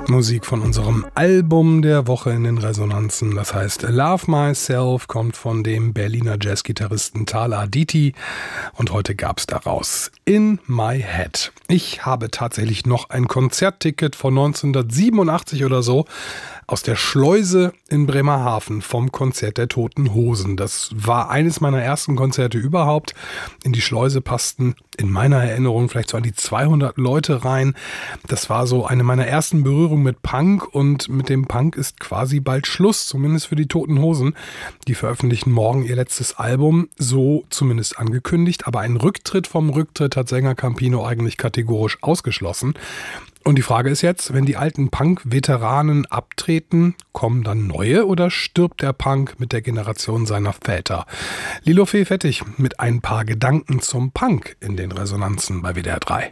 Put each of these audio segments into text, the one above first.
Musik von unserem Album der Woche in den Resonanzen. Das heißt Love Myself, kommt von dem Berliner Jazzgitarristen Tala Aditi und heute gab's daraus In My Head. Ich habe tatsächlich noch ein Konzertticket von 1987 oder so aus der Schleuse in Bremerhaven vom Konzert der Toten Hosen. Das war eines meiner ersten Konzerte überhaupt. In die Schleuse passten in meiner Erinnerung vielleicht so an die 200 Leute rein. Das war so eine meiner ersten Berührungen mit Punk und mit dem Punk ist quasi bald Schluss, zumindest für die Toten Hosen. Die veröffentlichen morgen ihr letztes Album, so zumindest angekündigt, aber ein Rücktritt vom Rücktritt hat Sänger Campino eigentlich kategorisch ausgeschlossen. Und die Frage ist jetzt, wenn die alten Punk-Veteranen abtreten, kommen dann neue oder stirbt der Punk mit der Generation seiner Väter? Lilo Fee Fettig mit ein paar Gedanken zum Punk in den Resonanzen bei WDR 3.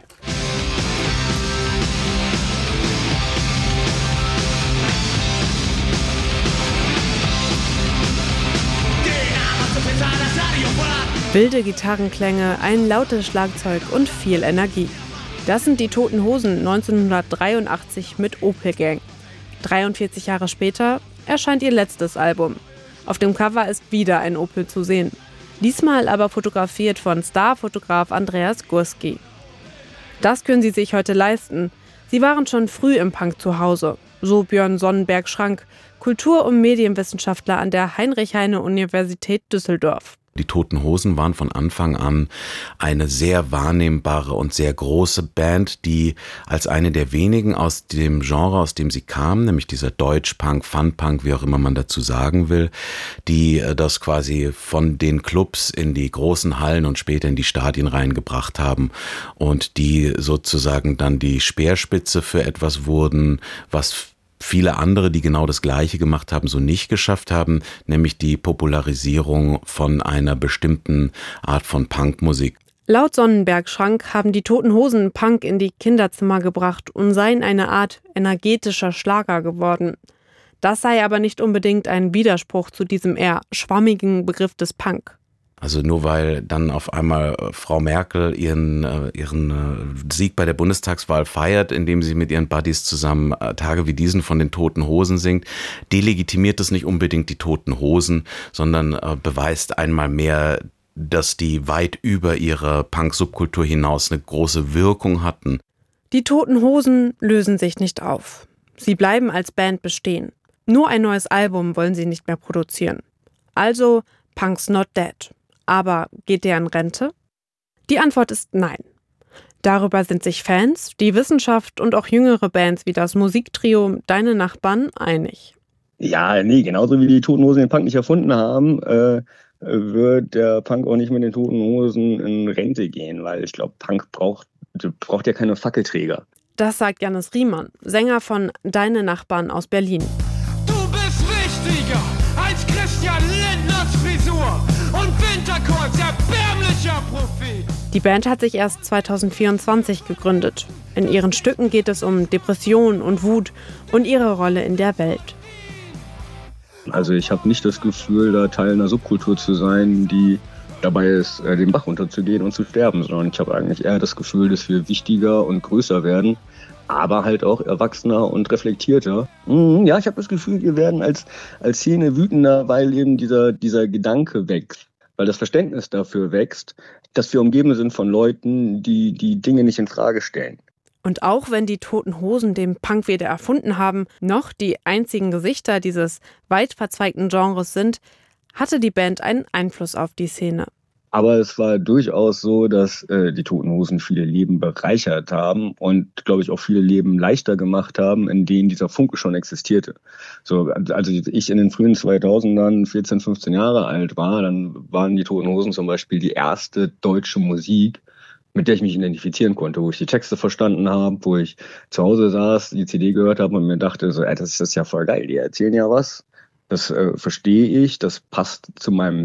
Wilde Gitarrenklänge, ein lautes Schlagzeug und viel Energie. Das sind die Toten Hosen 1983 mit Opel Gang. 43 Jahre später erscheint ihr letztes Album. Auf dem Cover ist wieder ein Opel zu sehen. Diesmal aber fotografiert von Starfotograf Andreas Gursky. Das können sie sich heute leisten. Sie waren schon früh im Punk zu Hause. So Björn Sonnenberg-Schrank, Kultur- und Medienwissenschaftler an der Heinrich-Heine-Universität Düsseldorf. Die Toten Hosen waren von Anfang an eine sehr wahrnehmbare und sehr große Band, die als eine der wenigen aus dem Genre, aus dem sie kamen, nämlich dieser Deutsch-Punk, Fun-Punk, wie auch immer man dazu sagen will, die das quasi von den Clubs in die großen Hallen und später in die Stadien reingebracht haben und die sozusagen dann die Speerspitze für etwas wurden, was viele andere, die genau das Gleiche gemacht haben, so nicht geschafft haben, nämlich die Popularisierung von einer bestimmten Art von Punkmusik. Laut Sonnenberg-Schrank haben die Toten Hosen Punk in die Kinderzimmer gebracht und seien eine Art energetischer Schlager geworden. Das sei aber nicht unbedingt ein Widerspruch zu diesem eher schwammigen Begriff des Punk. Also nur weil dann auf einmal Frau Merkel ihren Sieg bei der Bundestagswahl feiert, indem sie mit ihren Buddies zusammen Tage wie diesen von den Toten Hosen singt, delegitimiert es nicht unbedingt die Toten Hosen, sondern beweist einmal mehr, dass die weit über ihre Punk-Subkultur hinaus eine große Wirkung hatten. Die Toten Hosen lösen sich nicht auf. Sie bleiben als Band bestehen. Nur ein neues Album wollen sie nicht mehr produzieren. Also Punk's not dead. Aber geht der in Rente? Die Antwort ist nein. Darüber sind sich Fans, die Wissenschaft und auch jüngere Bands wie das Musiktrio Deine Nachbarn einig. Ja, nee, genauso wie die Toten Hosen den Punk nicht erfunden haben, wird der Punk auch nicht mit den Toten Hosen in Rente gehen, weil ich glaube, Punk braucht ja keine Fackelträger. Das sagt Jannis Riemann, Sänger von Deine Nachbarn aus Berlin. Du bist wichtiger als Christian Lindners Frisur und Winterkorns erbärmlicher Profil. Die Band hat sich erst 2024 gegründet. In ihren Stücken geht es um Depression und Wut und ihre Rolle in der Welt. Also ich habe nicht das Gefühl, da Teil einer Subkultur zu sein, die dabei ist, den Bach runterzugehen und zu sterben, sondern ich habe eigentlich eher das Gefühl, dass wir wichtiger und größer werden, aber halt auch erwachsener und reflektierter. Ja, ich habe das Gefühl, wir werden als Szene wütender, weil eben dieser Gedanke wächst, weil das Verständnis dafür wächst, dass wir umgeben sind von Leuten, die Dinge nicht in Frage stellen. Und auch wenn die Toten Hosen den Punk weder erfunden haben, noch die einzigen Gesichter dieses weit verzweigten Genres sind, hatte die Band einen Einfluss auf die Szene. Aber es war durchaus so, dass die Toten Hosen viele Leben bereichert haben und, glaube ich, auch viele Leben leichter gemacht haben, in denen dieser Funke schon existierte. So, also ich in den frühen 2000ern 14, 15 Jahre alt war, dann waren die Toten Hosen zum Beispiel die erste deutsche Musik, mit der ich mich identifizieren konnte, wo ich die Texte verstanden habe, wo ich zu Hause saß, die CD gehört habe und mir dachte, so, das ist ja voll geil, die erzählen ja was. Das verstehe ich, das passt zu meinem